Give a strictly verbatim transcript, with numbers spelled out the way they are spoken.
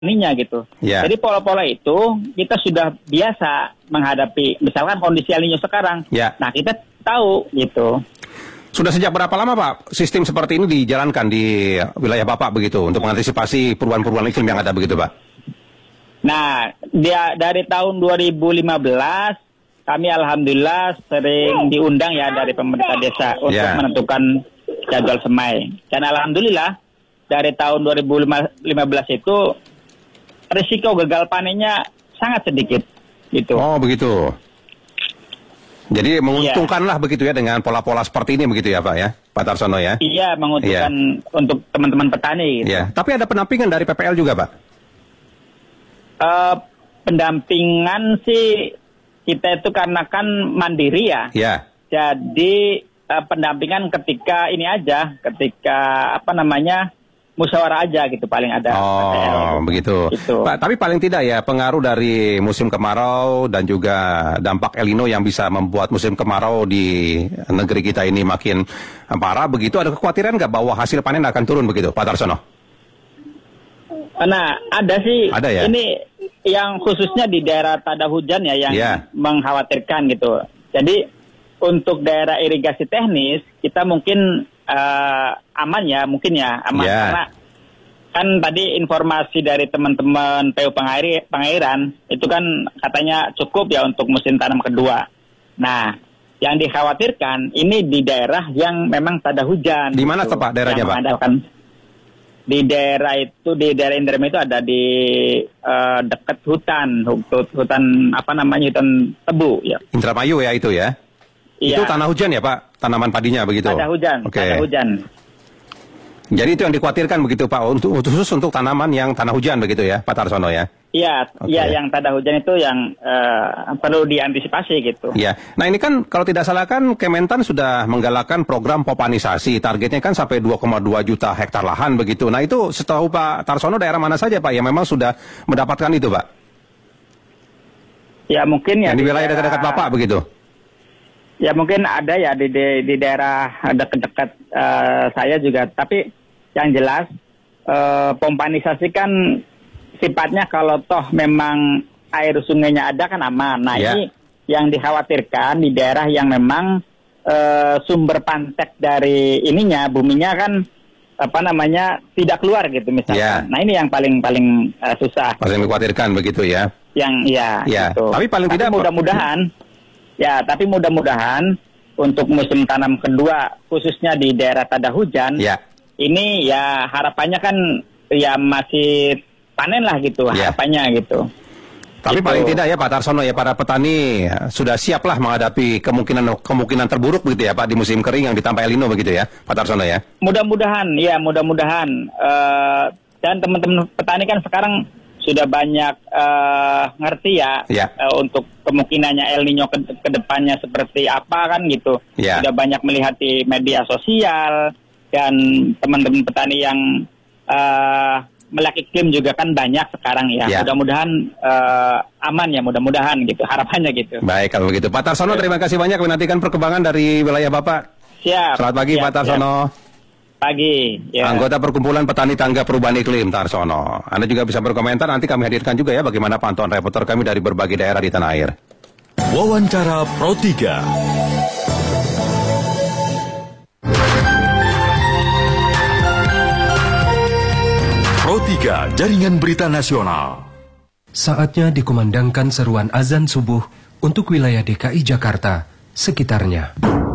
ininya gitu. Yeah. Jadi pola-pola itu kita sudah biasa menghadapi, misalkan kondisi El Nino sekarang. Yeah. Nah kita tahu gitu. Sudah sejak berapa lama Pak sistem seperti ini dijalankan di wilayah Bapak begitu untuk mengantisipasi perubahan-perubahan iklim yang ada begitu Pak? Nah dia dari tahun dua ribu lima belas kami alhamdulillah sering diundang ya dari pemerintah desa untuk yeah. menentukan jadwal semai. Dan alhamdulillah dari tahun dua ribu lima belas itu risiko gagal panennya sangat sedikit gitu. Oh begitu. Jadi menguntungkanlah iya. begitu ya dengan pola-pola seperti ini begitu ya Pak ya, Pak Tarsono ya? Iya menguntungkan iya. untuk teman-teman petani. Gitu. Iya. Tapi ada pendampingan dari P P L juga Pak? Uh, pendampingan sih kita itu karena kan mandiri ya. Iya. Jadi uh, pendampingan ketika ini aja, ketika apa namanya? musyawarah aja gitu paling ada. Oh, P P L, gitu. begitu. Gitu. Pak, tapi paling tidak ya pengaruh dari musim kemarau dan juga dampak El Nino yang bisa membuat musim kemarau di negeri kita ini makin parah begitu. Ada kekhawatiran nggak bahwa hasil panen akan turun begitu, Pak Tarsono? Nah, ada sih. Ada ya? Ini yang khususnya di daerah tada hujan ya yang yeah. mengkhawatirkan gitu. Jadi untuk daerah irigasi teknis kita mungkin Uh, aman ya, mungkin ya aman yeah. karena kan tadi informasi dari teman-teman P U pengair, pengairan itu kan katanya cukup ya untuk musim tanam kedua. Nah, yang dikhawatirkan ini di daerah yang memang tada hujan. Di mana tuh Pak daerahnya Pak? Di daerah itu di daerah Indramayu itu ada di uh, dekat hutan, hutan apa namanya hutan tebu ya. Indramayu ya itu ya. Iya. Itu tanah hujan ya Pak, tanaman padinya begitu? Tanah hujan, okay. tanah hujan. Jadi itu yang dikhawatirkan begitu Pak, untuk khusus untuk tanaman yang tanah hujan begitu ya, Pak Tarsono ya? Iya, okay. iya yang tanah hujan itu yang uh, perlu diantisipasi gitu. Iya, nah ini kan kalau tidak salah kan Kementan sudah menggalakkan program popanisasi, targetnya kan sampai dua koma dua juta hektar lahan begitu. Nah itu setahu Pak Tarsono daerah mana saja Pak yang memang sudah mendapatkan itu Pak? Ya mungkin ya. Yang di wilayah dekat-dekat Bapak begitu? Ya mungkin ada ya di di, di daerah dekat-dekat uh, saya juga. Tapi yang jelas uh, pompanisasi kan sifatnya kalau toh memang air sungainya ada kan aman. Nah yeah. ini yang dikhawatirkan di daerah yang memang uh, sumber pantek dari ininya buminya kan apa namanya tidak keluar gitu misalnya. Yeah. Nah ini yang paling paling uh, susah. Paling dikhawatirkan begitu ya? Yang ya. Yeah. Gitu. Tapi paling Tapi tidak mudah-mudahan. Ya, tapi mudah-mudahan untuk musim tanam kedua, khususnya di daerah tada hujan, ya. ini ya harapannya kan ya masih panen lah gitu, ya. harapannya gitu. Tapi gitu. paling tidak ya Pak Tarsono ya, para petani sudah siap lah menghadapi kemungkinan kemungkinan terburuk begitu ya Pak di musim kering yang ditambah El Nino begitu ya, Pak Tarsono ya? Mudah-mudahan, ya mudah-mudahan. Uh, dan teman-teman petani kan sekarang sudah banyak uh, ngerti ya, ya. Uh, untuk kemungkinannya El Nino ke, ke depannya seperti apa kan gitu. Ya. Sudah banyak melihat di media sosial dan teman-teman petani yang uh, melek iklim juga kan banyak sekarang ya. ya. Mudah-mudahan uh, aman ya, mudah-mudahan gitu, harapannya gitu. Baik kalau begitu. Pak Tarsono ya. Terima kasih banyak menantikan perkembangan dari wilayah Bapak. Siap. Selamat pagi siap, Pak Tarsono. Siap. Pagi. Ya. Anggota Perkumpulan Petani Tangga Perubahan Iklim Tarsono. Anda juga bisa berkomentar, nanti kami hadirkan juga ya bagaimana pantauan reporter kami dari berbagai daerah di tanah air. Wawancara Pro tiga. Pro tiga, Jaringan Berita Nasional. Saatnya dikumandangkan seruan azan subuh untuk wilayah D K I Jakarta sekitarnya.